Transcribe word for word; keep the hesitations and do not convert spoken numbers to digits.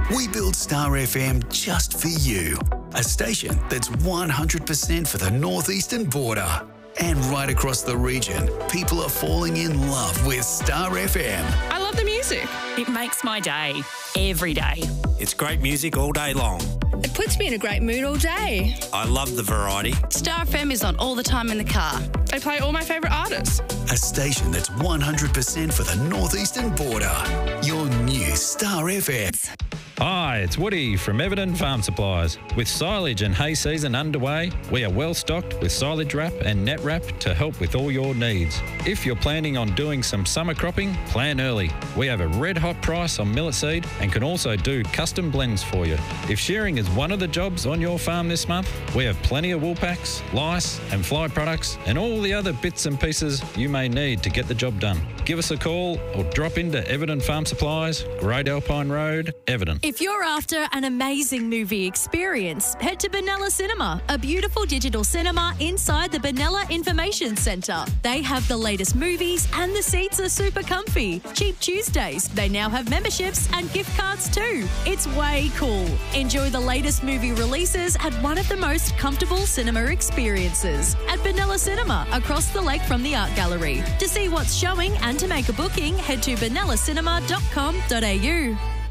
We built Star F M just for you. A station that's one hundred percent for the northeastern border. And right across the region, people are falling in love with Star F M. I love the music. It makes my day, every day. It's great music all day long. It puts me in a great mood all day. I love the variety. Star F M is on all the time in the car. They play all my favourite artists. A station that's one hundred percent for the northeastern border. Your new Star F M. Hi, it's Woody from Everton Farm Supplies. With silage and hay season underway, we are well stocked with silage wrap and net wrap to help with all your needs. If you're planning on doing some summer cropping, plan early. We have a red hot price on millet seed and can also do custom blends for you. If shearing is one of the jobs on your farm this month, we have plenty of wool packs, lice and fly products and all the other bits and pieces you may need to get the job done. Give us a call or drop into Everton Farm Supplies, Great Alpine Road, Everton. If you're after an amazing movie experience, head to Benalla Cinema, a beautiful digital cinema inside the Benalla Information Centre. They have the latest movies and the seats are super comfy. Cheap Tuesdays. They now have memberships and gift cards too. It's way cool. Enjoy the latest movie releases at one of the most comfortable cinema experiences at Benalla Cinema, across the lake from the Art Gallery. To see what's showing and to make a booking, head to benalla cinema dot com dot a u.